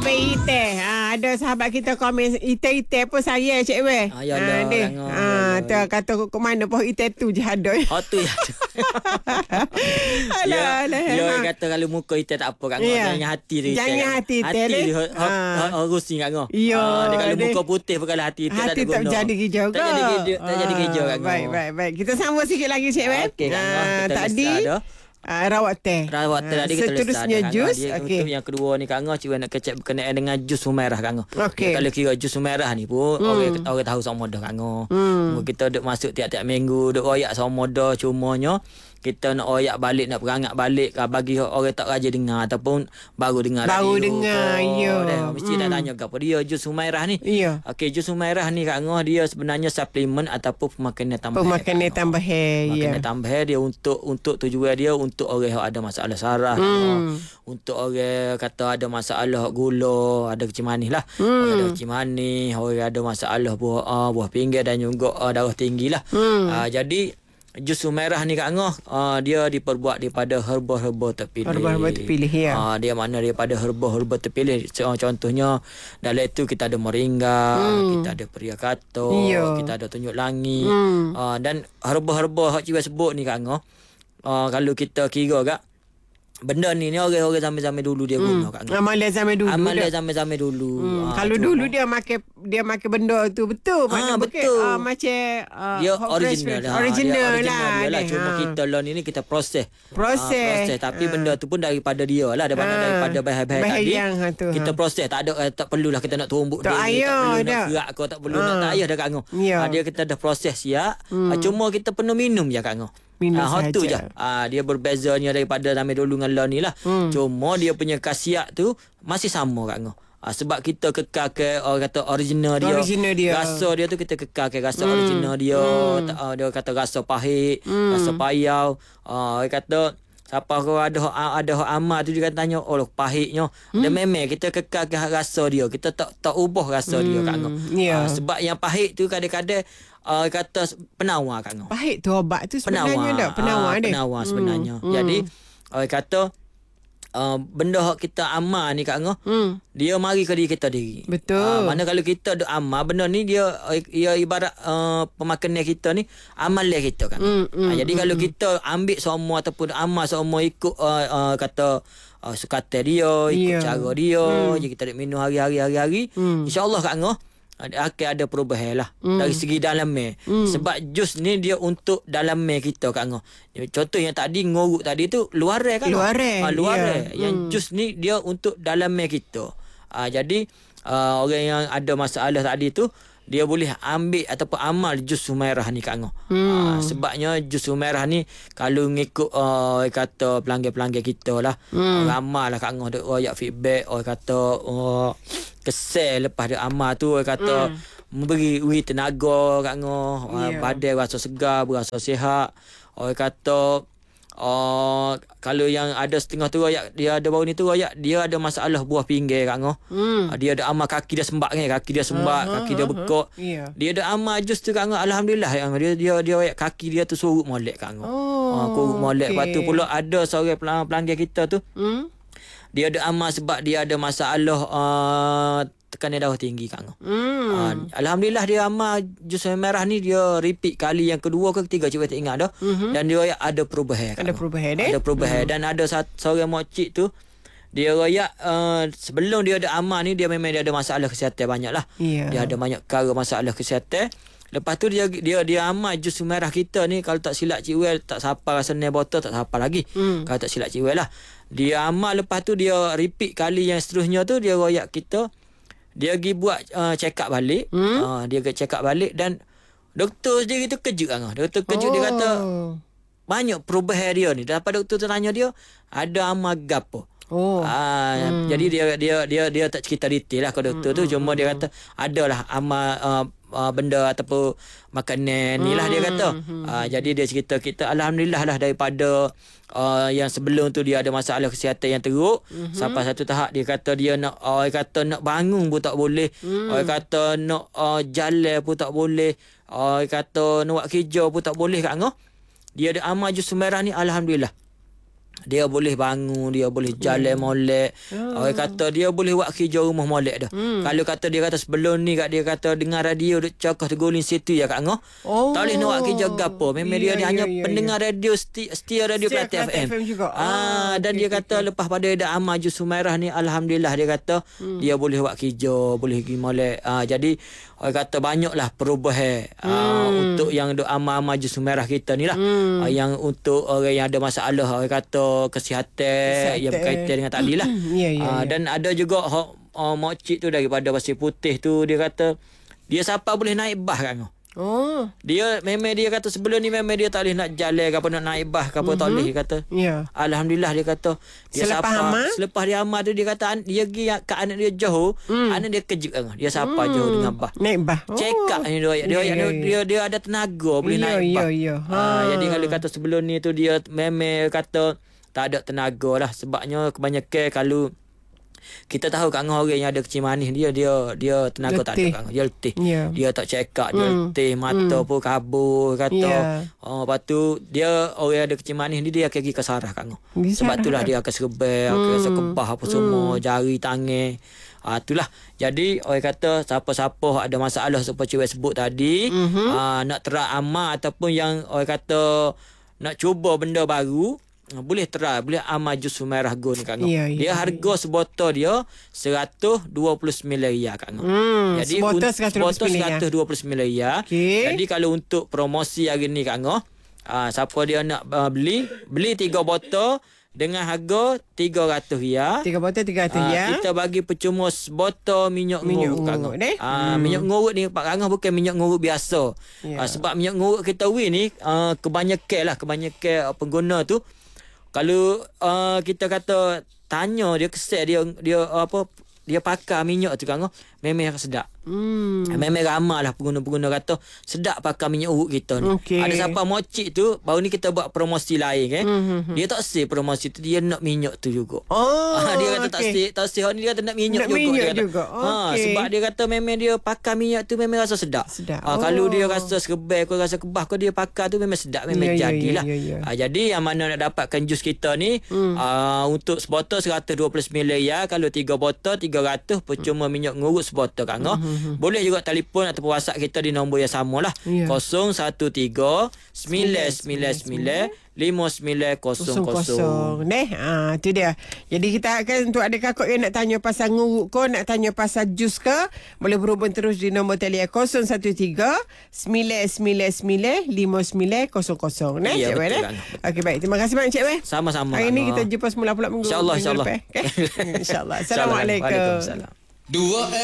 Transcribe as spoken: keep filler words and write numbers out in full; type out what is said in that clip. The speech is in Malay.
bayi ite. Ha, ada sahabat kita komen ite-ite pun saya Cik Weh. Ah, ya Allah. Ha, tu kata ke mana pun ite tu je ada. Oh tu ya. Alah, alah. Dia kata kalau muka ite tak apa kat ngau. Ya. Jangan hati dia. Jangan hati ite. Hati dia Ha. harusin kat ngau. Ya, Dia kalau dia- muka putih pun kalau hati ite tak ada Hati tak guna. jadi hijau ke? Tak jadi hijau, tak jadi hijau kat ngau. Baik, baik, baik. Kita sambung sikit lagi Cik Weh. Okey, Kak Ngah. Ah, Kita tadi lesah dah. ah, rawat teh. Rawat teh Ah, tadi kita lesah seterusnya dah, Kak jus. Ngah. Dia Okey. untuk yang kedua ni Kak Ngah cuba nak kecek berkenaan dengan jus merah Kak Ngah. Okey. Kalau kira jus merah ni pun Hmm. orang orang tahu sama dah Kak Ngah. Hmm. Kita duk masuk tiap-tiap minggu duk royak sama dah, cumanya kita nak royak balik, nak perangat balik ah, bagi orang tak rajin dengar ataupun baru dengar Baru radio dengar, ke. ya. Dah, mesti Hmm. nak tanya ke apa dia jus merah ni. Ya. Okey, jus merah ni Kak Ngah dia sebenarnya suplemen ataupun pemakanan tambahan. Pemakanan tambahan, ya. Makanan tambahan dia untuk untuk tujuan dia untuk orang yang ada masalah saraf, Hmm. oh, untuk orang kata ada masalah gula, ada kecil manis lah. Hmm. Orang ada kecil manis, orang ada masalah buah uh, buah pinggir dan juga uh, darah tinggi lah. Hmm. Uh, jadi jus merah ni Kak Ngah, uh, dia diperbuat daripada herba-herba terpilih. Herba-herba terpilih, ya. Uh, dia mana daripada herba-herba terpilih. So, contohnya dalam itu kita ada moringa, Hmm. kita ada periakato, Ya. kita ada tunjuk langit. Hmm. Uh, dan herba-herba hak cikgu sebut ni Kak Ngah, uh, kalau kita kira Kak, benda ni ni orang-orang zaman-zaman dulu dia guna Kak Ngah. Amalan zaman dulu. Amalan dah. zaman-zaman dulu. Hmm. Ah, Kalau cuma- dulu dia makan dia makan benda tu betul. Ah, Makna bukan, betul. ah, macam ah, dia hot original fresh, lah. Original, dia lah. dia lah. dia. Cuma Ah. kita lah ni kita proses. Proses. Ah, proses. Tapi Ah. benda tu pun daripada dia lah. Daripada, Ah. daripada bahan-bahan Bahan tadi. yang, ha, tu, kita ha. proses. Tak ada eh, tak perlulah kita nak tumbuk Tak dia. payah Tak perlu dah. nak gerak kau. Tak perlu Ah. nak tak payah dah Kak Ngah. Ya. Ah, dia kita dah proses siap. Hmm. Ah, cuma kita penuh minum je Kak Ngah. Minum Ah, hot tu je. sahaja. Ah, dia berbezanya daripada zaman dulu dengan lah ni lah. Hmm. Cuma dia punya khasiat tu masih sama Kak Ngah. Ah, sebab kita kekal ke orang kata original dia. Original dia. Rasa dia tu kita kekal ke rasa Hmm. original dia. Hmm. Tak, ah, dia kata rasa pahit, Hmm. rasa payau. Ah, dia kata siapa kau ada hak- ada hak amal tu dia kata tanya oh pahitnya. Hmm. Dan memang kita kekal ke rasa dia. Kita tak tak ubah rasa dia Kak Ngah. Ya. Ah, sebab yang pahit tu kadang-kadang ah, kata penawar Kak Ngah. Pahit tu obat tu sebenarnya Penawar. dah. Penawar Ah, dia. penawar Hmm. sebenarnya. Hmm. Jadi orang kata uh, benda hak kita amal ni Kak Ngah, Hmm. dia mari ke diri kita diri. Betul. Ah, mana kalau kita duk amal benda ni dia ia ibarat uh, pemakanan kita ni amalan kita kan. Hmm, hmm, Ah, jadi hmm, kalau kita ambil semua ataupun amal semua ikut uh, uh, kata uh, sukatan dia, ikut Ya. cara dia, Hmm. je kita duk minum hari-hari hari-hari, Hmm. insya-Allah Kak Ngah ada akan ada perubahan lah Hmm. dari segi dalamnya. Hmm. Sebab jus ni dia untuk dalamnya kita Kak Ngah. Contoh yang tadi ngoruk tadi tu luaran kan. Luaran, Ah, luaran. ya. Yang Hmm. jus ni dia untuk dalamnya kita. Ah, jadi uh, orang yang ada masalah tadi tu dia boleh ambil ataupun amal jus merah ni Kak Ngah. Hmm. Ah, sebabnya jus merah ni kalau ngikut uh, kata pelanggan-pelanggan kita lah, Hmm. ramai lah Kak Ngah duk royak feedback orang kata uh, kesel lepas dia amal tu orang kata Hmm. memberi beri tenaga Kak Ngah, Ya. uh, badan rasa segar, berasa sihat. Orang kata Uh, kalau yang ada setengah tu royak dia ada baru ni tu royak dia ada masalah buah pinggir Kak Ngah. Hmm. Uh, dia ada amal kaki dia sembak kan, kaki dia sembak, Aha, kaki dia aha. bekok. Ya. Dia ada amal jus tu Kak Ngah, alhamdulillah yang dia dia dia royak kaki dia tu surut molek Kak Ngah. Oh, Ah, kurut molek. okey. Lepas tu pula ada seorang pelang- pelanggan kita tu Hmm. dia ada amal sebab dia ada masalah uh, tekanan darah tinggi Kak Ngah. Hmm. Ah, alhamdulillah dia amal jus merah ni dia repeat kali yang kedua ke ketiga cuba tak ingat dah. Mhm. Dan dia royak ada perubahan Kak Ada Ngah. perubahan, eh? Ada perubahan dan ada satu seorang mokcik tu dia royak uh, sebelum dia ada amal ni dia memang dia ada masalah kesihatan banyak lah. Ya. Dia ada banyak perkara masalah kesihatan. Lepas tu dia dia dia amal jus merah kita ni kalau tak silap Cik Wel tak siapa rasa ni botol tak siapa lagi. Hmm. Kalau tak silap Cik Wel lah. Dia amal lepas tu dia repeat kali yang seterusnya tu dia royak kita. Dia pergi buat uh, check up balik. Hmm? Uh, dia pergi check up balik dan doktor sendiri tu kejut kan. Doktor kejut oh. dia kata banyak perubahan dia ni. Dapat doktor tu tanya dia ada amal gapo. Oh. Ah, hmm. Jadi dia dia dia dia tak cerita detail lah ke doktor hmm. tu. Cuma dia kata adalah amal uh, uh, benda ataupun makanan ni lah dia kata. Hmm. Uh, jadi dia cerita kita alhamdulillah lah daripada uh, yang sebelum tu dia ada masalah kesihatan yang teruk. Hmm. Sampai satu tahap dia kata dia nak uh, dia kata nak bangun pun tak boleh. Hmm. Dia kata nak uh, jalan pun tak boleh. Uh, dia kata nak buat kerja pun tak boleh Kak Ngah. Dia ada amal jus merah ni alhamdulillah. Dia boleh bangun, dia boleh jalan molek. Oh. Orang kata dia boleh buat kerja rumah molek dah. Hmm. Kalau kata dia kata sebelum ni kat dia kata dengar radio duk cakap terguling situ ya Kak Ngoh. Oh. Tak boleh nak buat kerja gapo. Memang yeah, dia, dia yeah, hanya yeah, pendengar yeah. radio setia, setia radio Kelantan F M. F M juga. Ah, oh, dan okay, dia kata okay. lepas pada ada amal jus merah ni alhamdulillah dia kata hmm. dia boleh buat kerja, boleh pergi molek. Ah, jadi orang kata banyaklah perubahan hmm. ah, untuk yang duk amal-amal jus merah kita ni lah. Hmm. Ah, yang untuk orang yang ada masalah orang kata kesihatan, kesihatan yang berkaitan dengan tadi lah. yeah, yeah, uh, yeah. Dan ada juga uh, mokcik tu daripada Pasir Putih tu dia kata dia siapa boleh naik bas kan. Oh. Dia memang dia kata sebelum ni memang dia tak boleh nak jalan ke apa nak naik bas ke apa mm-hmm. tak boleh dia kata. Yeah. Alhamdulillah dia kata dia selepas siapa amal? Selepas dia amal tu dia kata dia pergi ke anak dia jauh, mm. anak dia kejut kan. Dia siapa mm. jauh dengan bas. Naik bas. Oh. Check up ni dia dia, yeah, dia, yeah, dia dia ada tenaga boleh yeah, naik bas. Yeah, yeah. Ha. Uh, jadi kalau kata sebelum ni tu dia memang kata tak ada tenaga lah sebabnya kebanyakan kalau kita tahu Kak Ngoh orang yang ada kecil manis dia dia dia tenaga letih. Tak ada Kak Ngoh. Dia letih. Yeah. Dia tak check up, dia mm. letih, mata mm. pun kabur kata. Yeah. Oh, lepas tu dia orang yang ada kecil manis ni dia akan pergi ke sarah Kak Ngoh. Sebab itulah dia akan serbel, mm. akan rasa kebah apa mm. semua, jari tangan. Ah, itulah. Jadi orang kata siapa-siapa ada masalah seperti cewek sebut tadi, mm-hmm. ah, nak terak amal ataupun yang orang kata nak cuba benda baru, boleh try, boleh amal jus merah go ni Kak Ngoh. Ya, ya, dia harga ya. Sebotol dia seratus dua puluh sembilan ringgit Kak Ngoh. Hmm, jadi sebotol seratus dua puluh sembilan ringgit. Okay. Jadi kalau untuk promosi hari ni Kak Ngoh, uh, siapa dia nak uh, beli, beli tiga botol dengan harga tiga ratus ringgit. Tiga botol tiga ratus ringgit. Uh, kita bagi percuma sebotol minyak, minyak ngurut Kak Ngoh. Uh, hmm. Minyak ngurut ni Pak Kak Ngoh bukan minyak ngurut biasa. Yeah. Uh, sebab minyak ngurut kita win ni uh, kebanyakan lah kebanyakan pengguna tu kalau uh, kita kata tanya dia kesal dia dia apa dia pakai minyak tu Kak Ngoh memang sedap. Hmm. Memang ramai lah pengguna-pengguna kata sedap pakai minyak urut kita ni. Okay. Ada siapa mocik tu baru ni kita buat promosi lain kan. Hmm. Dia tak say promosi tu dia nak minyak tu juga. Oh, dia kata okay. tak say tak say ni dia kata nak minyak nak juga. Minyak dia kata. Juga. Okay. Ha, sebab dia kata memang dia pakai minyak tu memang rasa sedap. sedap. Ha, oh. Kalau dia rasa serbel kau rasa kebah kau dia pakai tu memang sedap memang yeah, jadilah. Yeah, yeah, yeah. Ha, jadi yang mana nak dapatkan jus kita ni hmm. uh, untuk sebotol seratus dua puluh sembilan ya, kalau tiga botol tiga ratus percuma hmm. minyak ngurut sebotol Kak Ngoh. Hmm. Boleh juga telefon ataupun WhatsApp kita di nombor yang sama lah. Yeah. kosong satu tiga sembilan sembilan sembilan lima sembilan kosong kosong. Neh, ah tu dia. Jadi kita akan untuk ada kakak yang nak tanya pasal ngurut ko, nak tanya pasal jus ke, boleh berhubung terus di nombor telefon kosong satu tiga sembilan sembilan sembilan lima sembilan kosong kosong. Neh, ya, Cik Wen. Okey, baik. Terima kasih banyak Cik Wen. Sama-sama. Hari ini kita jumpa semula pula minggu. Insya-Allah, insya-Allah. Okay? Insya-Allah. Assalamualaikum. Waalaikumsalam. Dua